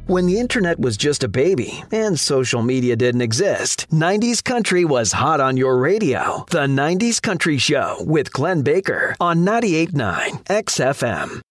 When the internet was just a baby and social media didn't exist, 90s country was hot on your radio. The 90s Country Show with Glenn Baker on 98.9 XFM.